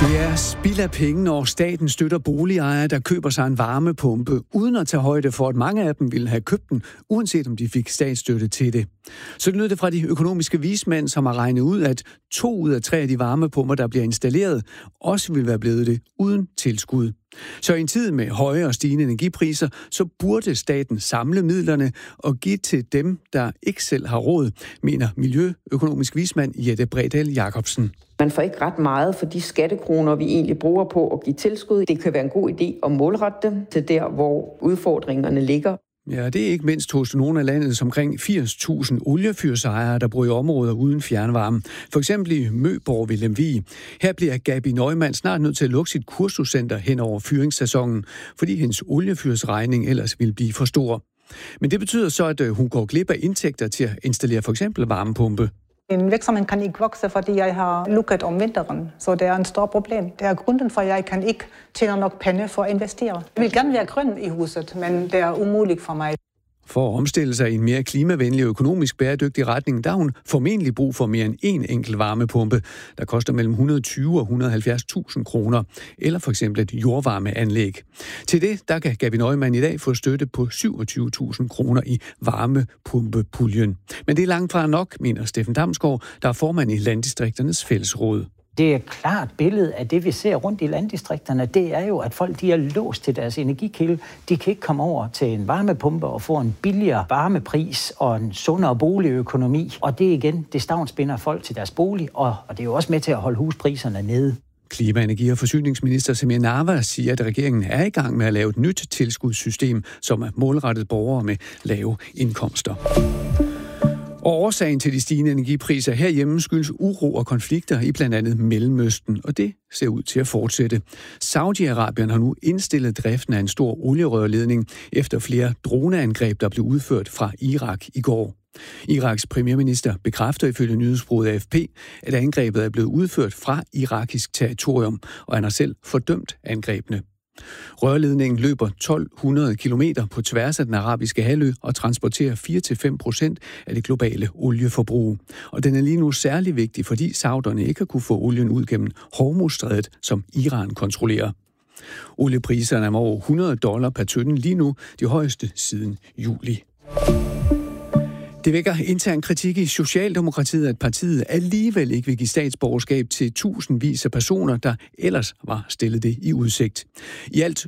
Det er spild af penge, når staten støtter boligejere, der køber sig en varmepumpe, uden at tage højde for, at mange af dem ville have købt den, uanset om de fik statsstøtte til det. Så lød det fra de økonomiske vismænd, som har regnet ud, at 2 ud af 3 af de varmepumper, der bliver installeret, også vil være blevet det uden tilskud. Så i en tid med høje og stigende energipriser, så burde staten samle midlerne og give til dem, der ikke selv har råd, mener miljøøkonomisk vismand Jette Bredal Jacobsen. Man får ikke ret meget for de skattekroner, vi egentlig bruger på at give tilskud. Det kan være en god idé at målrette dem til der, hvor udfordringerne ligger. Ja, det er ikke mindst hos nogle af landets omkring 80.000 oliefyrsejere, der bor i områder uden fjernvarme. For eksempel i Møborg ved Lemvig. Her bliver Gabi Neumann snart nødt til at lukke sit kursuscenter hen over fyringssæsonen, fordi hendes oliefyrsregning ellers vil blive for stor. Men det betyder så, at hun går glip af indtægter til at installere for eksempel varmepumpe. En virksomhed kan ikke vokse, fordi jeg har lukket om vinteren, så det er en stor problem. Det er grunden for, at jeg kan ikke tjene nok penge for at investere. Jeg vil gerne være grøn i huset, men det er umuligt for mig. For at omstille sig i en mere klimavenlig og økonomisk bæredygtig retning, der har hun formentlig brug for mere end en enkelt varmepumpe, der koster mellem 120 og 170.000 kroner, eller for eksempel et jordvarmeanlæg. Til det, der kan Gabi Neumann i dag få støtte på 27.000 kroner i varmepumpepuljen. Men det er langt fra nok, mener Steffen Damsgaard, der er formand i Landdistrikternes Fællesråd. Det er et klart billede af det, vi ser rundt i landdistrikterne. Det er jo, at folk de er låst til deres energikilde. De kan ikke komme over til en varmepumpe og få en billigere varmepris og en sundere boligøkonomi. Og det igen, det stavnsbinder folk til deres bolig, og det er jo også med til at holde huspriserne nede. Klima-, energi- og forsyningsminister Samir Nawa siger, at regeringen er i gang med at lave et nyt tilskudssystem, som er målrettet borgere med lave indkomster. Og årsagen til de stigende energipriser herhjemme skyldes uro og konflikter i blandt andet Mellemøsten, og det ser ud til at fortsætte. Saudi-Arabien har nu indstillet driften af en stor olierørledning efter flere droneangreb, der blev udført fra Irak i går. Iraks premierminister bekræfter ifølge nyhedsbureauet AFP, at angrebet er blevet udført fra irakisk territorium, og han har selv fordømt angrebene. Rørledningen løber 1200 kilometer på tværs af den arabiske halvø og transporterer 4-5% af det globale olieforbrug. Og den er lige nu særlig vigtig, fordi sauderne ikke har kunne få olien ud gennem Hormuzstrædet, som Iran kontrollerer. Oliepriserne er over $100 per tønde lige nu, de højeste siden juli. Det vækker intern kritik i Socialdemokratiet, at partiet alligevel ikke vil give statsborgerskab til tusindvis af personer, der ellers var stillet det i udsigt. I alt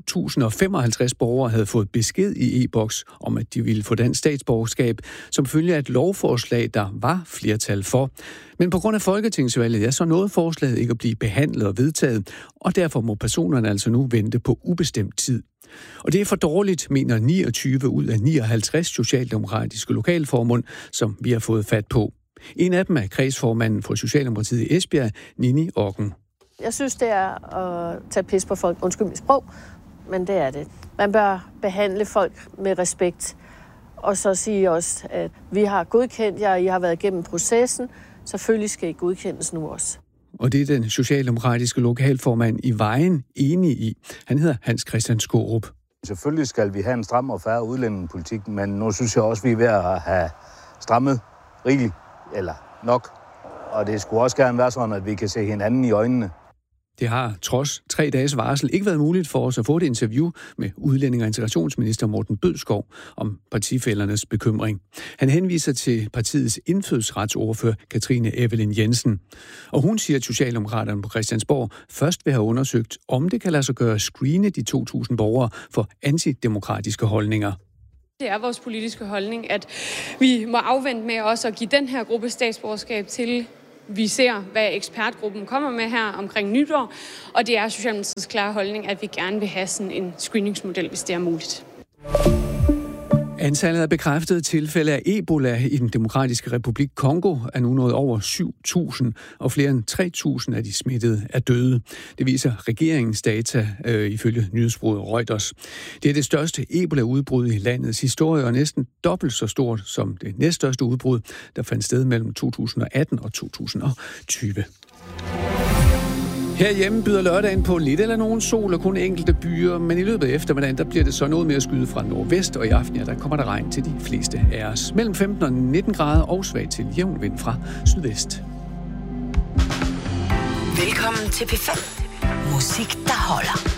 2.055 borgere havde fået besked i e-boks om, at de ville få dansk statsborgerskab, som følge af et lovforslag, der var flertal for. Men på grund af folketingsvalget er så noget forslaget ikke at blive behandlet og vedtaget, og derfor må personerne altså nu vente på ubestemt tid. Og det er for dårligt, mener 29 ud af 59 socialdemokratiske lokalforbund, som vi har fået fat på. En af dem er kredsformanden for Socialdemokratiet i Esbjerg, Nini Okken. Jeg synes, det er at tage pis på folk. Undskyld mit sprog, men det er det. Man bør behandle folk med respekt. Og så sige også, at vi har godkendt jer, og I har været igennem processen. Selvfølgelig skal I godkendes nu også. Og det er den socialdemokratiske lokalformand i Vejen enig i. Han hedder Hans Christian Skårup. Selvfølgelig skal vi have en stram og fair udlændingepolitik, men nu synes jeg også, vi er ved at have strammet rigeligt, eller nok. Og det skulle også gerne være sådan, at vi kan se hinanden i øjnene. Det har trods 3 dages varsel ikke været muligt for os at få et interview med udlænding- og integrationsminister Morten Bødskov om partifællernes bekymring. Han henviser til partiets indfødsretsordfører Katrine Evelyn Jensen. Og hun siger, at Socialdemokraterne på Christiansborg først vil have undersøgt, om det kan lade sig gøre at screene de 2.000 borgere for antidemokratiske holdninger. Det er vores politiske holdning, at vi må afvente med også at give den her gruppe statsborgerskab til vi ser, hvad ekspertgruppen kommer med her omkring nytår, og det er Socialdemokratiets klare holdning, at vi gerne vil have sådan en screeningsmodel, hvis det er muligt. Antallet af bekræftede tilfælde af Ebola i den demokratiske republik Kongo er nu nået over 7.000, og flere end 3.000 af de smittede er døde. Det viser regeringens data ifølge nyhedsbureauet Reuters. Det er det største Ebola-udbrud i landets historie, og næsten dobbelt så stort som det næststørste udbrud, der fandt sted mellem 2018 og 2020. Herhjemme byder lørdagen på lidt eller nogen sol og kun enkelte byer, men i løbet af eftermiddagen, der bliver det så noget mere at skyde fra nordvest, og i aften, ja, der kommer der regn til de fleste af os. Mellem 15 og 19 grader og svag til jævn vind fra sydvest. Velkommen til P5. Musik, der holder.